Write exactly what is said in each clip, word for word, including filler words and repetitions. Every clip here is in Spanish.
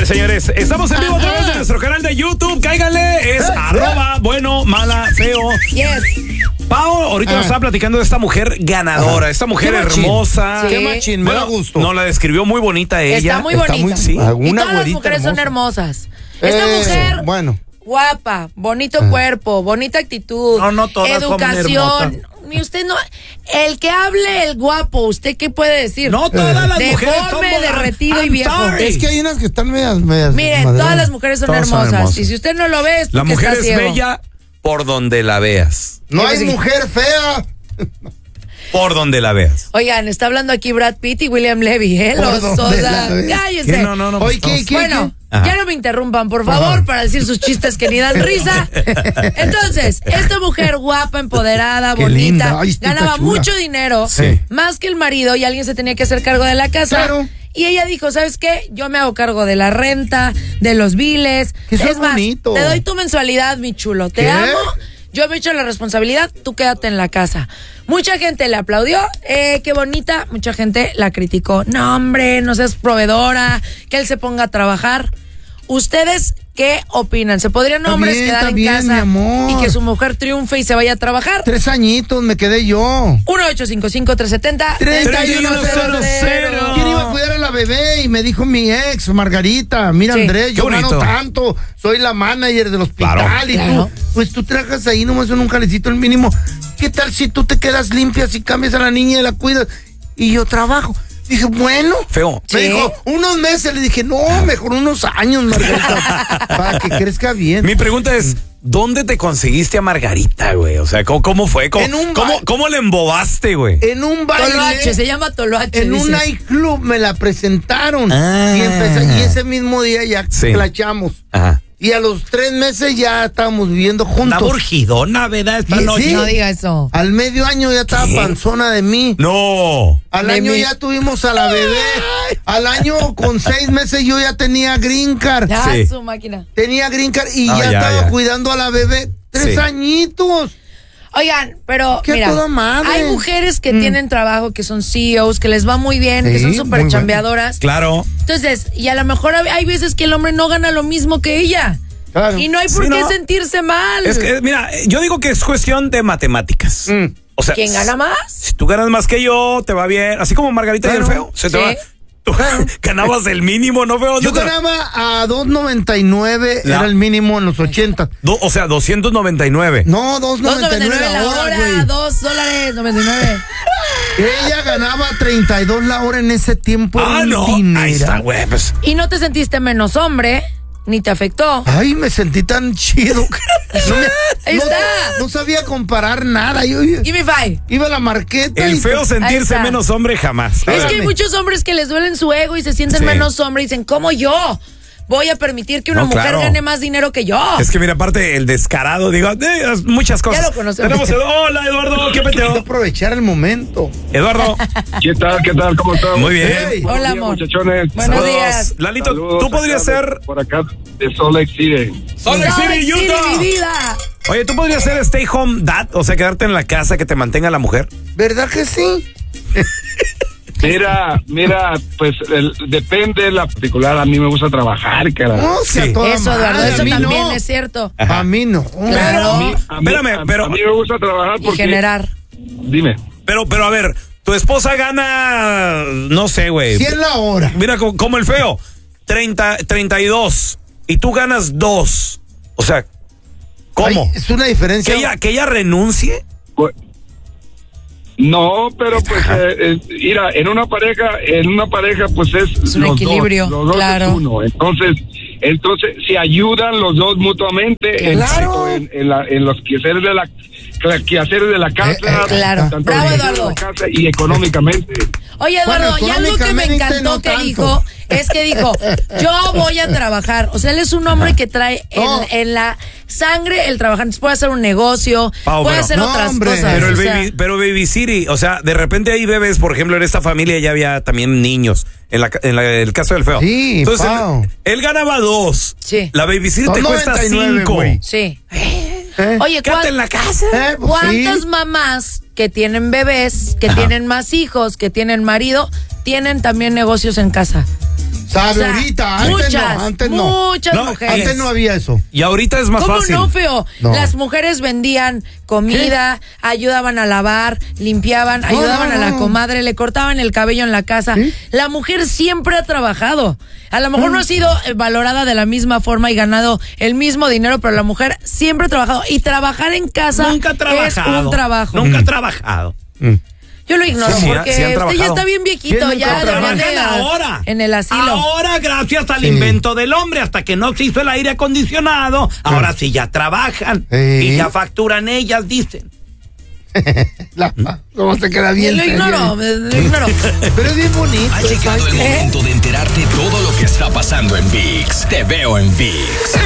ver, señores, estamos en vivo a través de nuestro canal de YouTube. Cáiganle, es arroba bueno, mala, feo. Yes. Pau, ahorita Ah. nos estaba platicando de esta mujer ganadora, esta mujer Qué machín. hermosa. Sí. Qué machín, me Bueno, da gusto. no, la describió muy bonita ella. Está muy Está bonita. muy- sí. Y Una todas las güerita mujeres son hermosa. hermosas. Esta Eh, mujer, bueno. guapa, bonito cuerpo, bonita actitud, No, no todas son educación. Ni usted no, el que hable el guapo, ¿usted qué puede decir? No todas las mujeres son Deforme, bonitas. derretido y I'm viejo. sorry. Es que hay unas que están medias, medias. Miren, maderas. todas las mujeres son Todas hermosas. Y si usted no lo ve, es La porque mujer está es ciego. bella por donde la veas. No ¿Qué hay decir? mujer fea. Por donde la veas. Oigan, está hablando aquí Brad Pitt y William Levy, ¿eh? Por Los donde dos. la ve. Cállense. ¿Qué? No, no, no. Oye, pues, ¿qué, qué, Bueno, qué? Ajá. ya no me interrumpan, por favor, Ajá. para decir sus chistes que ni dan risa. Entonces, esta mujer guapa, empoderada, Qué bonita, linda. Ay, está ganaba chula. mucho dinero, Sí. más que el marido, y alguien se tenía que hacer cargo de la casa. Claro. Y ella dijo, ¿sabes qué? Yo me hago cargo de la renta, de los biles. Que eso es es más, bonito. te doy tu mensualidad, mi chulo. Te ¿Qué? amo. Yo me echo la responsabilidad, tú quédate en la casa. Mucha gente le aplaudió, eh, qué bonita. Mucha gente la criticó. No, hombre, no seas proveedora, que él se ponga a trabajar. ¿Ustedes qué opinan? ¿Se podrían Está hombres bien, quedar está en bien, casa mi amor. y que su mujer triunfe y se vaya a trabajar? Tres añitos me quedé yo. uno ocho cinco cinco, tres siete cero, treinta y uno cero cero. ¿Quién iba a cuidar a la bebé? Y me dijo mi ex, Margarita, mira Sí. Andrés, Qué yo gano bonito. tanto, soy la manager del hospital. Claro. Y Claro. tú, pues tú trabajas ahí nomás en un jalecito el mínimo. ¿Qué tal si tú te quedas limpia, si cambias a la niña y la cuidas? Y yo trabajo. Dije, bueno. Feo. Me Sí. dijo, unos meses. Le dije, no, mejor unos años, Margarita, para que crezca bien. Mi pregunta es, ¿dónde te conseguiste a Margarita, güey? O sea, ¿cómo, cómo fue? ¿Cómo, En un cómo, ba- cómo le embobaste, güey? En un baile. Toloache, se llama Toloache. En un dice. nightclub me la presentaron. Ah. Y, empecé- y ese mismo día ya Sí. clachamos. Ajá. Y a los tres meses ya estábamos viviendo juntos. Una urgidona, ¿verdad? Esta Sí, noche. sí. No diga eso. Al medio año ya estaba ¿Qué? panzona de mí. No. Al De año mí. ya tuvimos a la bebé. Al año con seis meses yo ya tenía green card. Ya, Sí. su máquina. Tenía green card y Ah, ya, ya, estaba ya. cuidando a la bebé. Tres Sí. añitos. Oigan, pero Qué mira, toda madre. hay mujeres que tienen trabajo, que son C E Os, que les va muy bien, que Sí, son muy súper bueno. chambeadoras. Claro. Entonces, y a lo mejor hay hay veces que el hombre no gana lo mismo que ella. Claro. Y no hay por Sí, qué no. sentirse mal. Es que, mira, yo digo que es cuestión de matemáticas. Mm. O sea, ¿Quién gana más? si tú ganas más que yo, te va bien. Así como Margarita y Claro. el feo. Se te Sí. va. Tú ganabas el mínimo, ¿no, feo? Yo No te- ganaba a dos noventa y nueve, La- era el mínimo en los ochenta. Do- o sea, doscientos noventa y nueve. No, dos dos noventa y nueve la hora, güey. dos dólares noventa y nueve. Ella ganaba treinta y dos la hora en ese tiempo. Ah, era un no. dinero. Ahí está, güey. Pues, Y no te sentiste menos hombre, ni te afectó. Ay, me sentí tan chido. No, me- Ahí no- está. no sabía comparar nada. Yo, yo- Give me five. iba a la marqueta. el y- feo sentirse está. menos hombre jamás. Es que hay Espérame. muchos hombres que les duelen su ego y se sienten Sí. menos hombre y dicen, ¿cómo yo voy a permitir que una No, mujer claro. gane más dinero que yo? Es que mira, aparte el descarado, digo, eh, muchas cosas. Ya lo conocemos. Tenemos el- Hola, Eduardo, ¿qué Hay que peteo? aprovechar el momento. Eduardo, ¿Qué tal? ¿Qué tal? ¿Cómo están? muy bien. Hey. Buenos Hola, días, amor. muchachones. Buenos Saludos. días. Lalito, Saludos tú podrías acá de- ser por acá de Salt Lake City. Salt Lake Salt Lake City, City, Utah. mi vida. Oye, tú podrías ser stay home dad, o sea, quedarte en la casa que te mantenga la mujer. ¿Verdad que sí? Mira, mira, pues el- depende de la particular. A mí me gusta trabajar, cara. No, si a Sí. toda Eso, Eduardo, madre, eso a mí también no. es cierto. Ajá. A mí no. Claro. A mí, a mí- Espérame, a- pero- a mí me gusta trabajar Y porque... generar. Dime. Pero, pero a ver, tu esposa gana, no sé, güey. cien la hora. Mira co- como el feo, treinta, treinta y dos, y tú ganas dos. O sea, ¿cómo? Ay, es una diferencia. ¿Que ella, que ella renuncie? Pues, no, pero pues, eh, eh, mira, en una pareja, en una pareja, pues es, Es un los equilibrio, dos, los dos claro. es uno. Entonces, entonces, se ayudan los dos mutuamente en, Claro. en, en la- en los quehaceres de la quehaceres de la casa, Eh, eh, claro. tanto Bravo, en la Eduardo. casa y económicamente. Oye, Eduardo, Bueno, y algo que me económicamente encantó no que tanto. dijo es que dijo, yo voy a trabajar. O sea, él es un hombre que trae en, No. en la sangre el trabajar. Entonces puede hacer un negocio, Pau, puede pero- hacer No, otras hombre. cosas. Pero el o sea, baby, pero baby city, o sea, de repente hay bebés, por ejemplo, en esta familia ya había también niños, en, la, en la- el caso del feo. Sí, Entonces, Pau. él, él ganaba dos. Sí. La baby city te Son cuesta noventa y nueve, cinco. güey. Sí. ¿Eh? Oye, Quédate ¿cuál- en la casa. Eh, pues ¿cuántas sí. mamás que tienen bebés, que Ajá. tienen más hijos, que tienen marido, tienen también negocios en casa? Sabe, O sea, ahorita, antes muchas, no, antes no. muchas No, mujeres. Antes no había eso. Y ahorita es más ¿Cómo fácil. no, feo? No. Las mujeres vendían comida, ayudaban a lavar, limpiaban, No, ayudaban no, a la no. comadre, le cortaban el cabello en la casa. ¿Sí? La mujer siempre ha trabajado. A lo mejor no ha sido eh, valorada de la misma forma y ganado el mismo dinero, pero la mujer siempre ha trabajado. Y trabajar en casa Nunca ha trabajado. es un trabajo. Nunca ha trabajado. Yo lo ignoro Sí, sí, porque sí han usted ya trabajado. está bien viejito, ¿Quién nunca ya ha deberían de- Trabajan ahora. en el asilo. Ahora, gracias al Sí. invento del hombre, hasta que no se hizo el aire acondicionado, ahora sí ya trabajan. Sí. Y ya facturan ellas, dicen. La, ¿Cómo se queda bien? Yo lo ignoro, lo ignoro. Pero es bien bonito. Ha llegado el momento de enterarte todo lo que está pasando en ViX. Te veo en ViX.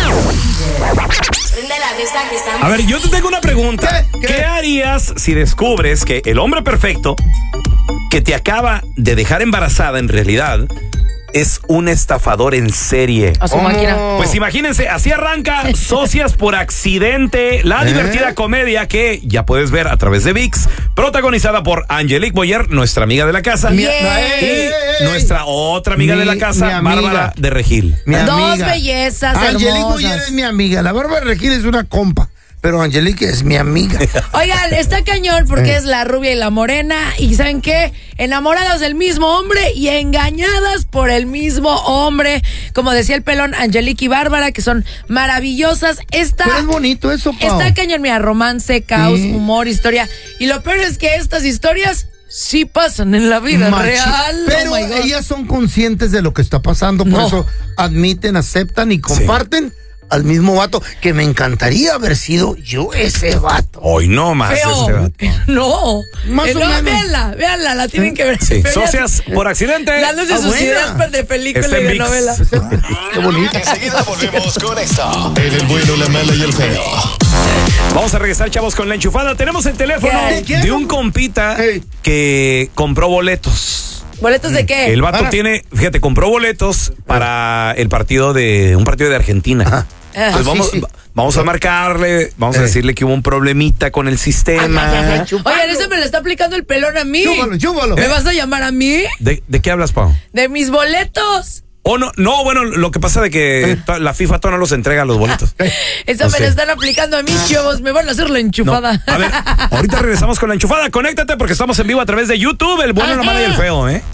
A ver, yo te tengo una pregunta. ¿Qué? ¿Qué, ¿Qué? harías si descubres que el hombre perfecto que te acaba de dejar embarazada en realidad es un estafador en serie? A su ¿Cómo? máquina. Pues imagínense, así arranca Socias por Accidente, la ¿Eh? divertida comedia que ya puedes ver a través de ViX, protagonizada por Angelique Boyer, nuestra amiga de la casa, Mi- y ey, ey, ey. nuestra otra amiga Mi- de la mi casa, amiga. Bárbara de Regil. Mi Dos amiga. bellezas Angelique hermosas. Boyer es mi amiga. La Bárbara Regil es una compa. Pero Angelique es mi amiga. Oigan, está cañón porque es la rubia y la morena. Y ¿saben qué? Enamoradas del mismo hombre y engañadas por el mismo hombre. Como decía el pelón, Angelique y Bárbara, que son maravillosas. Está, Pero es bonito eso, Pau. está cañón, mira, romance, caos, Sí. humor, historia. Y lo peor es que estas historias sí pasan en la vida Machi- real. Pero Oh my God. ellas son conscientes de lo que está pasando, por No. eso admiten, aceptan y comparten al mismo vato, que me encantaría haber sido yo ese vato. Hoy no más este Feo. vato. No. Más Eh, o no, menos. véanla, véanla, la tienen que ver. Sí, Pero ya- Socias por Accidente. Las luces Ah, sus buena. ideas de película Está y en de ViX. novela. Qué bonito. Enseguida volvemos con esto. En el bueno, la mala y el feo. Vamos a regresar, chavos, con la enchufada. Tenemos el teléfono ¿Qué? ¿Qué? de un compita Ey. que compró boletos. ¿Boletos de qué? El vato Para. tiene, fíjate, compró boletos para el partido de un partido de Argentina. Ah, Entonces sí, vamos, sí. va- vamos a marcarle, vamos a Eh. decirle que hubo un problemita con el sistema. Oigan, ese me lo está aplicando el pelón a mí. Chúbalo, chúbalo. ¿Me vas a llamar a mí? ¿De, de qué hablas, Pau? De mis boletos. Oh, no, no, bueno, lo que pasa de que to- la FIFA todavía no los entrega los boletos. Eso No me sé. lo están aplicando a mí, chavos. Me van a hacer la No. enchufada. A ver, ahorita regresamos con la enchufada. Conéctate porque estamos en vivo a través de YouTube, el bueno, la mala y el feo, ¿eh?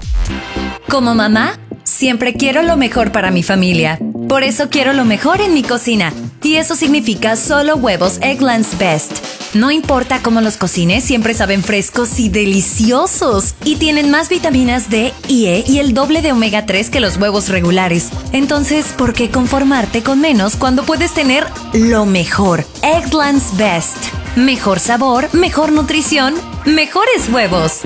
Como mamá, siempre quiero lo mejor para mi familia. Por eso quiero lo mejor en mi cocina. Y eso significa solo huevos Eggland's Best. No importa cómo los cocines, siempre saben frescos y deliciosos. Y tienen más vitaminas D y E y el doble de omega tres que los huevos regulares. Entonces, ¿por qué conformarte con menos cuando puedes tener lo mejor? Eggland's Best. Mejor sabor, mejor nutrición, mejores huevos.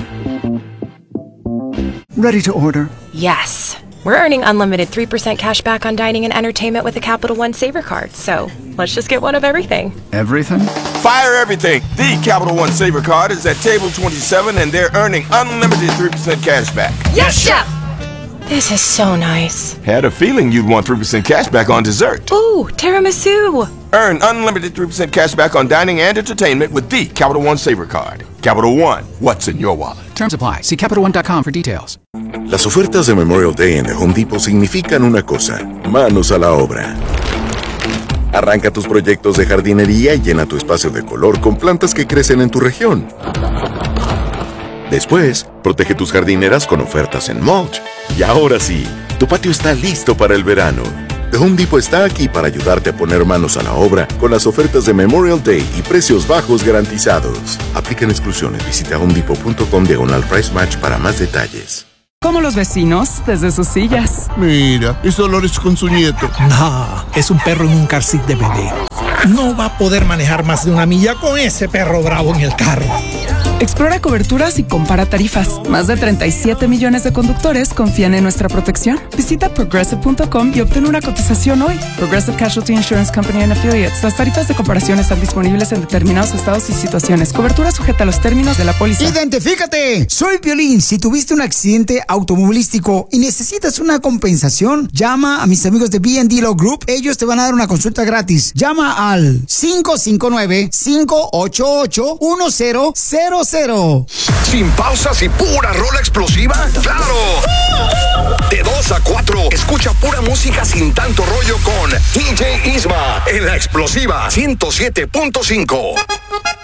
Ready to order. Yes. We're earning unlimited three percent cash back on dining and entertainment with a Capital One Saver card. So let's just get one of everything. Everything? Fire everything. The Capital One Saver card is at table twenty-seven and they're earning unlimited three percent cash back. Yes, Chef! This is so nice. Had a feeling you'd want three percent cash back on dessert. Ooh, tiramisu. Earn unlimited three percent cash back on dining and entertainment with the Capital One Saver card. Capital One, what's in your wallet? Terms apply. See Capital One dot com for details. Las ofertas de Memorial Day en The Home Depot significan una cosa: manos a la obra. Arranca tus proyectos de jardinería y llena tu espacio de color con plantas que crecen en tu región. Después, protege tus jardineras con ofertas en mulch. Y ahora sí, tu patio está listo para el verano. The Home Depot está aquí para ayudarte a poner manos a la obra con las ofertas de Memorial Day y precios bajos garantizados. Aplican exclusiones. Visita homedepot.com diagonal price match para más detalles. Como los vecinos desde sus sillas. Mira, es Dolores con su nieto. No, es un perro en un car seat de bebé. No va a poder manejar más de una milla con ese perro bravo en el carro. Explora coberturas y compara tarifas. Más de treinta y siete millones de conductores confían en nuestra protección. Visita progressive punto com y obtén una cotización hoy. Progressive Casualty Insurance Company and Affiliates. Las tarifas de comparación están disponibles en determinados estados y situaciones. Cobertura sujeta a los términos de la póliza. ¡Identifícate! Soy Piolín. Si tuviste un accidente automovilístico y necesitas una compensación, llama a mis amigos de B and D Law Group. Ellos te van a dar una consulta gratis. Llama al cinco cinco nueve, cinco ocho ocho, uno cero cero cero. ¿Sin pausas y pura rola explosiva? ¡Claro! De dos a cuatro, escucha pura música sin tanto rollo con D J Isma en la explosiva ciento siete punto cinco.